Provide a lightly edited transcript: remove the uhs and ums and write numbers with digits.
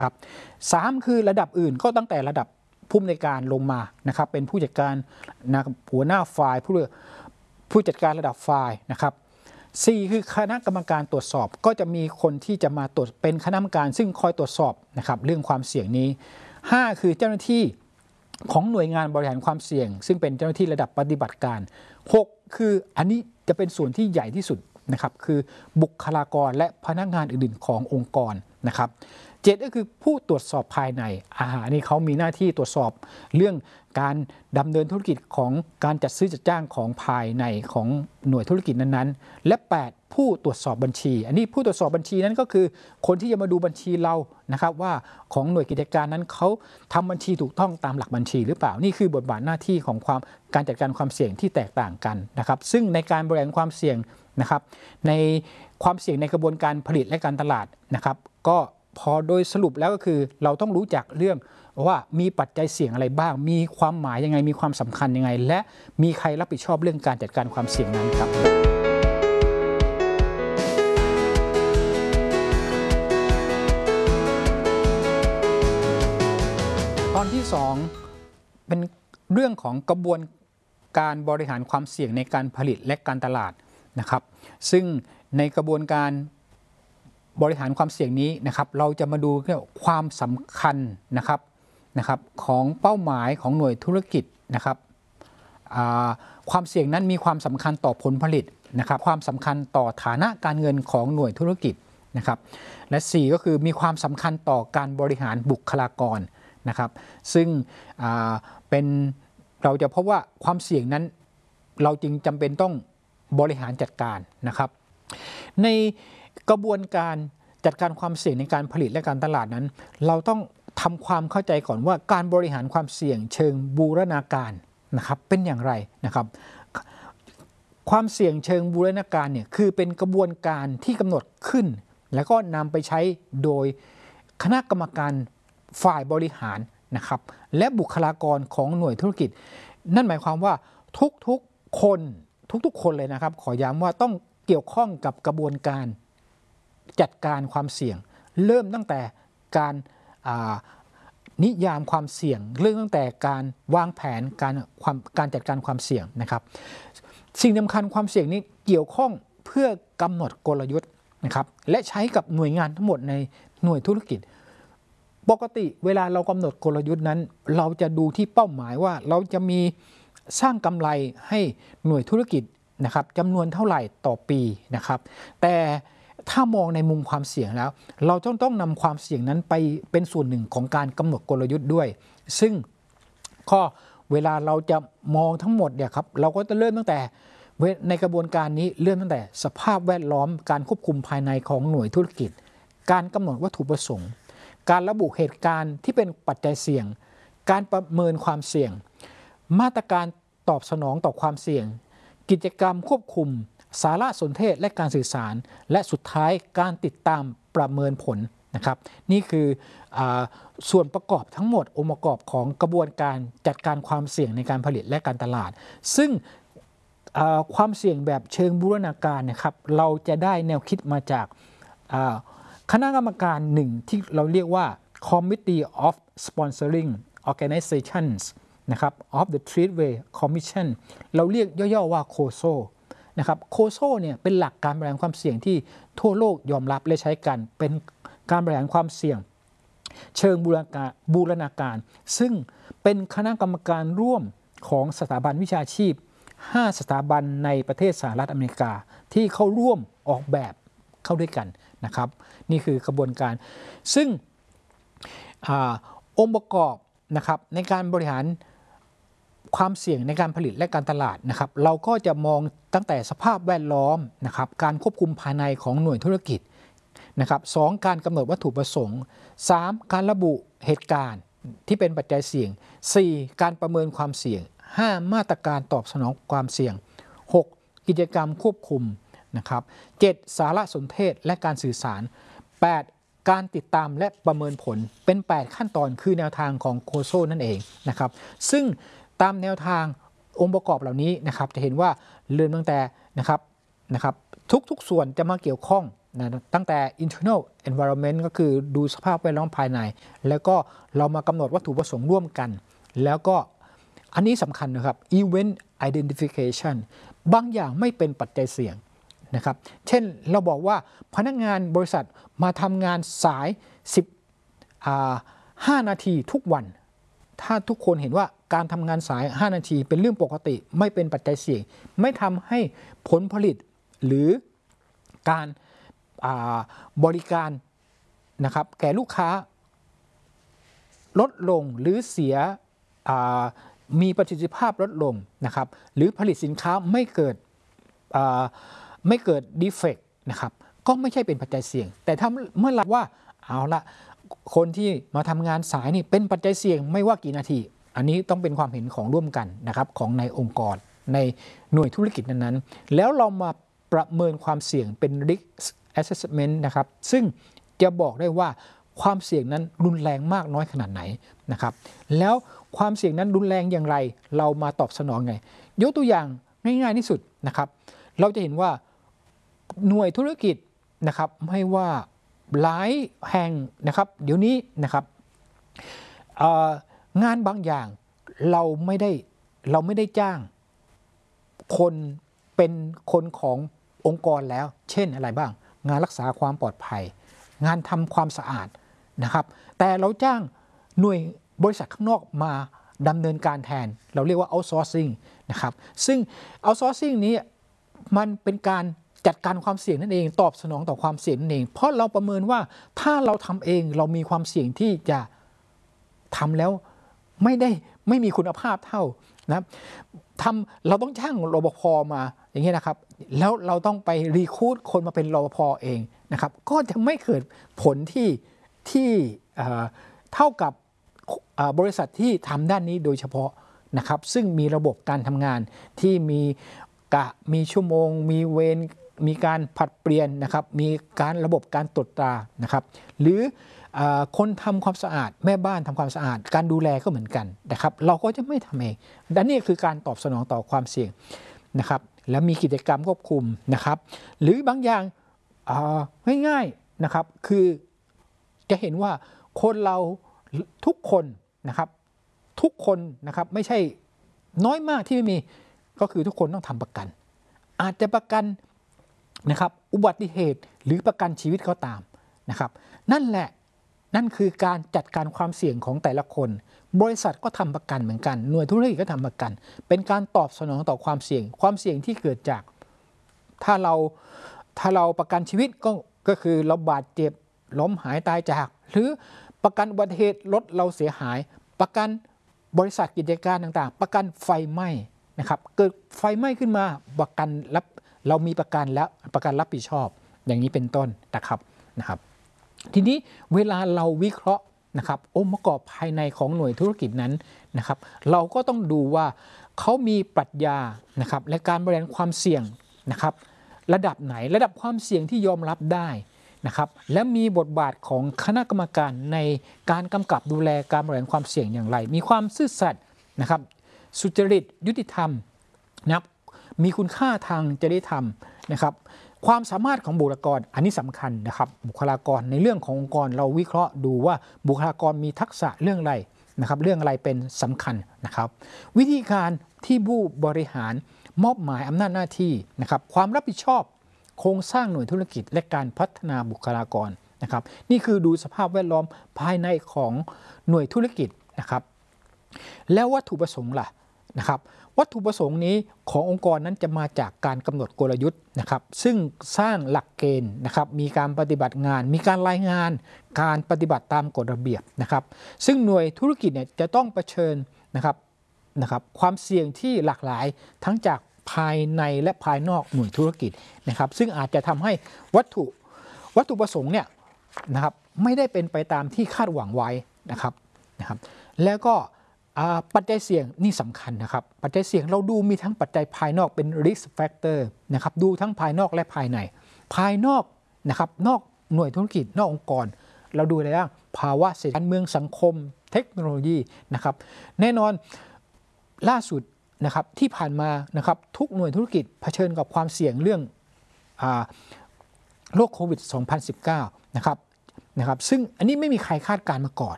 ครับ3คือระดับอื่นก็ตั้งแต่ระดับผู้อำนวยการลงมานะครับเป็นผู้จัดการหัวหน้าฝ่ายผู้จัดการระดับฝ่ายนะครับ4คือคณะกรรมการตรวจสอบก็จะมีคนที่จะมาตรวจเป็นคณะกรรมการซึ่งคอยตรวจสอบนะครับเรื่องความเสี่ยงนี้5คือเจ้าหน้าที่ของหน่วยงานบริหารความเสี่ยงซึ่งเป็นเจ้าหน้าที่ระดับปฏิบัติการ6คืออันนี้จะเป็นส่วนที่ใหญ่ที่สุดนะครับคือบุคลากรและพนักงานอื่นๆขององค์กรนะครับ7ก็คือผู้ตรวจสอบภายในนี่เขามีหน้าที่ตรวจสอบเรื่องการดำเนินธุรกิจของการจัดซื้อจัดจ้างของภายในของหน่วยธุรกิจนั้นๆและ8ผู้ตรวจสอบบัญชีอันนี้ผู้ตรวจสอบบัญชีนั้นก็คือคนที่จะมาดูบัญชีเรานะครับว่าของหน่วยกิจการนั้นเขาทำบัญชีถูกต้องตามหลักบัญชีหรือเปล่านี่คือบทบาทหน้าที่ของการจัดการความเสี่ยงที่แตกต่างกันนะครับซึ่งในการบริหารความเสี่ยงนะครับในความเสี่ยงในกระบวนการผลิตและการตลาดนะครับก็พอโดยสรุปแล้วก็คือเราต้องรู้จักเรื่องว่ามีปัจจัยเสี่ยงอะไรบ้างมีความหมายยังไงมีความสำคัญยังไงและมีใครรับผิดชอบเรื่องการจัดการความเสี่ยงนั้นครับตอนที่2เป็นเรื่องของกระบวนการบริหารความเสี่ยงในการผลิตและการตลาดนะครับซึ่งในกระบวนการบริหารความเสี่ยงนี้นะครับเราจะมาดูความสำคัญนะครับของเป้าหมายของหน่วยธุรกิจนะครับความเสี่ยงนั้นมีความสำคัญต่อผลผลิตนะครับความสำคัญต่อฐานะการเงินของหน่วยธุรกิจนะครับและ4ก็คือมีความสำคัญต่อการบริหารบุคลากรนะครับซึ่งเราจะพบว่าความเสี่ยงนั้นเราจึงจำเป็นต้องบริหารจัดการนะครับในกระบวนการจัดการความเสี่ยงในการผลิตและการตลาดนั้นเราต้องทำความเข้าใจก่อนว่าการบริหารความเสี่ยงเชิงบูรณาการนะครับเป็นอย่างไรนะครับความเสี่ยงเชิงบูรณาการเนี่ยคือเป็นกระบวนการที่กำหนดขึ้นแล้วก็นำไปใช้โดยคณะกรรมการฝ่ายบริหารนะครับและบุคลากรของหน่วยธุรกิจนั่นหมายความว่าทุกคนเลยนะครับขอย้ำว่าต้องเกี่ยวข้องกับกระบวนการจัดการความเสี่ยงเริ่มตั้งแต่การนิยามความเสี่ยงเรื่องตั้งแต่การวางแผนการจัดการความเสี่ยงนะครับสิ่งสำคัญความเสี่ยงนี้เกี่ยวข้องเพื่อกำหนดกลยุทธ์นะครับและใช้กับหน่วยงานทั้งหมดในหน่วยธุรกิจปกติเวลาเรากำหนดกลยุทธ์นั้นเราจะดูที่เป้าหมายว่าเราจะมีสร้างกำไรให้หน่วยธุรกิจนะครับจำนวนเท่าไหร่ต่อปีนะครับแต่ถ้ามองในมุมความเสี่ยงแล้วเราต้องนำความเสี่ยงนั้นไปเป็นส่วนหนึ่งของการกำหนดกลยุทธ์ด้วยซึ่งก็เวลาเราจะมองทั้งหมดเนี่ยครับเราก็จะเริ่มตั้งแต่ในกระบวนการนี้เริ่มตั้งแต่สภาพแวดล้อมการควบคุมภายในของหน่วยธุรกิจการกำหนดวัตถุประสงค์การระบุเหตุการณ์ที่เป็นปัจจัยเสี่ยงการประเมินความเสี่ยงมาตรการตอบสนองต่อความเสี่ยงกิจกรรมควบคุมสารสนเทศและการสื่อสารและสุดท้ายการติดตามประเมินผลนะครับนี่คือส่วนประกอบทั้งหมดองค์ประกอบของกระบวนการจัดการความเสี่ยงในการผลิตและการตลาดซึ่งความเสี่ยงแบบเชิงบูรณาการนะครับเราจะได้แนวคิดมาจากคณะกรรมการหนึ่งที่เราเรียกว่า Committee of Sponsoring Organizations นะครับ of the Treatway Commission เราเรียกย่อๆว่าโคโซนะครับโคโซเนี่ยเป็นหลักการบริหารความเสี่ยงที่ทั่วโลกยอมรับและใช้กันเป็นการบริหารความเสี่ยงเชิงบูรณาการซึ่งเป็นคณะกรรมการร่วมของสถาบันวิชาชีพ5สถาบันในประเทศสหรัฐอเมริกาที่เข้าร่วมออกแบบเข้าด้วยกันนะครับนี่คือกระบวนการซึ่งองค์ประกอบนะครับในการบริหารความเสี่ยงในการผลิตและการตลาดนะครับเราก็จะมองตั้งแต่สภาพแวดล้อมนะครับการควบคุมภายในของหน่วยธุรกิจนะครับ2การกำหนดวัตถุประสงค์3การระบุเหตุการณ์ที่เป็นปัจจัยเสี่ยง4การประเมินความเสี่ยง5มาตรการตอบสนองความเสี่ยง6กิจกรรมควบคุมนะครับ7สารสนเทศและการสื่อสาร8การติดตามและประเมินผลเป็น8ขั้นตอนคือแนวทางของโคโซนั่นเองนะครับซึ่งตามแนวทางองค์ประกอบเหล่านี้นะครับจะเห็นว่าเริ่มตั้งแต่นะครับทุกส่วนจะมาเกี่ยวข้องนะตั้งแต่ internal environment ก็คือดูสภาพแวดล้อมภายในแล้วก็เรามากำหนดวัตถุประสงค์ร่วมกันแล้วก็อันนี้สำคัญนะครับ event identification บางอย่างไม่เป็นปัจจัยเสี่ยงนะครับเช่นเราบอกว่าพนักงานบริษัทมาทำงานสาย5 นาทีทุกวันถ้าทุกคนเห็นว่าการทำงานสาย5 นาทีเป็นเรื่องปกติไม่เป็นปัจจัยเสี่ยงไม่ทำให้ผลผลิตหรือการบริการนะครับแก่ลูกค้าลดลงหรือเสียมีประสิทธิภาพลดลงนะครับหรือผลิตสินค้าไม่เกิดดีเฟกต์นะครับก็ไม่ใช่เป็นปัจจัยเสี่ยงแต่ถ้าเมื่อไหร่ว่าเอาละคนที่มาทำงานสายนี่เป็นปัจจัยเสี่ยงไม่ว่ากี่นาทีอันนี้ต้องเป็นความเห็นของร่วมกันนะครับของในองค์กรในหน่วยธุรกิจนั้นๆแล้วเรามาประเมินความเสี่ยงเป็น risk assessment นะครับซึ่งจะบอกได้ว่าความเสี่ยงนั้นรุนแรงมากน้อยขนาดไหนนะครับแล้วความเสี่ยงนั้นรุนแรงอย่างไรเรามาตอบสนองไงยกตัวอย่างง่ายๆที่สุดนะครับเราจะเห็นว่าหน่วยธุรกิจนะครับไม่ว่าหลายแห่งนะครับเดี๋ยวนี้นะครับงานบางอย่างเราไม่ได้จ้างคนเป็นคนขององค์กรแล้วเช่นอะไรบ้างงานรักษาความปลอดภัยงานทำความสะอาดนะครับแต่เราจ้างหน่วยบริษัทข้างนอกมาดำเนินการแทนเราเรียกว่า outsourcing นะครับซึ่ง outsourcing นี้มันเป็นการจัดการความเสี่ยงนั่นเองตอบสนองต่อความเสี่ยงนั่นเองเพราะเราประเมินว่าถ้าเราทำเองเรามีความเสี่ยงที่จะทำแล้วไม่มีคุณภาพเท่านะเราต้องจ้างรปภมาอย่างนี้นะครับแล้วเราต้องไปรีคูดคนมาเป็นรปภเองนะครับก็จะไม่เกิดผลที่เท่ากับบริษัทที่ทำด้านนี้โดยเฉพาะนะครับซึ่งมีระบบการทำงานที่มีชั่วโมงมีเวรมีการผัดเปลี่ยนนะครับมีการระบบการตรวจตรานะครับหรือคนทำความสะอาดแม่บ้านทำความสะอาดการดูแลก็เหมือนกันนะครับเราก็จะไม่ทำเองและนี่คือการตอบสนองต่อความเสี่ยงนะครับแล้วมีกิจกรรมควบคุมนะครับหรือบางอย่างง่ายๆนะครับคือจะเห็นว่าคนเราทุกคนนะครับไม่ใช่น้อยมากที่ไม่มีก็คือทุกคนต้องทำประกันอาจจะประกันนะครับอุบัติเหตุหรือประกันชีวิตก็ตามนะครับนั่นคือการจัดการความเสี่ยงของแต่ละคนบริษัทก็ทำประกันเหมือนกันหน่วยธุรกิจก็ทำประกันเป็นการตอบสนองต่อความเสี่ยงที่เกิดจากถ้าเราประกันชีวิตก็คือเราบาดเจ็บล้มหายตายจากหรือประกันอุบัติเหตุรถเราเสียหายประกันบริษัทกิจการต่างๆประกันไฟไหม้นะครับเกิดไฟไหม้ขึ้นมาเรามีประกันแล้วประกันรับผิดชอบอย่างนี้เป็นต้นนะครับทีนี้เวลาเราวิเคราะห์นะครับองค์ประกอบภายในของหน่วยธุรกิจนั้นนะครับเราก็ต้องดูว่าเขามีปรัชญานะครับและการบริหารความเสี่ยงนะครับระดับไหนระดับความเสี่ยงที่ยอมรับได้นะครับและมีบทบาทของคณะกรรมการในการกำกับดูแลการบริหารความเสี่ยงอย่างไรมีความซื่อสัตย์นะครับสุจริตยุติธรรมนะครับมีคุณค่าทางจริยธรรมนะครับความสามารถของบุคลากรอันนี้สำคัญนะครับบุคลากรในเรื่องขององค์กรเราวิเคราะห์ดูว่าบุคลากรมีทักษะเรื่องอะไรนะครับเรื่องอะไรเป็นสำคัญนะครับวิธีการที่ผู้บริหารมอบหมายอำนาจหน้าที่นะครับความรับผิดชอบโครงสร้างหน่วยธุรกิจและการพัฒนาบุคลากรนะครับนี่คือดูสภาพแวดล้อมภายในของหน่วยธุรกิจนะครับแล้ววัตถุประสงค์ล่ะนะครับวัตถุประสงค์นี้ขององค์กรนั้นจะมาจากการกำหนดกลยุทธ์นะครับซึ่งสร้างหลักเกณฑ์นะครับมีการปฏิบัติงานมีการรายงานการปฏิบัติตามกฎระเบียบนะครับซึ่งหน่วยธุรกิจเนี่ยจะต้องเผชิญนะครับความเสี่ยงที่หลากหลายทั้งจากภายในและภายนอกหน่วยธุรกิจนะครับซึ่งอาจจะทำให้วัตถุประสงค์เนี่ยนะครับไม่ได้เป็นไปตามที่คาดหวังไว้นะครับแล้วก็ปัจจัยเสี่ยงนี่สำคัญนะครับปัจจัยเสี่ยงเราดูมีทั้งปัจจัยภายนอกเป็น risk factor นะครับดูทั้งภายนอกและภายในภายนอกนะครับนอกหน่วยธุรกิจนอกองค์กรเราดูอะไรบ้างภาวะเศรษฐกิจการเมืองสังคมเทคโนโลยีนะครับแน่นอนล่าสุดนะครับที่ผ่านมานะครับทุกหน่วยธุรกิจเผชิญกับความเสี่ยงเรื่องโรคโควิด 2019 นะครับซึ่งอันนี้ไม่มีใครคาดการณ์มาก่อน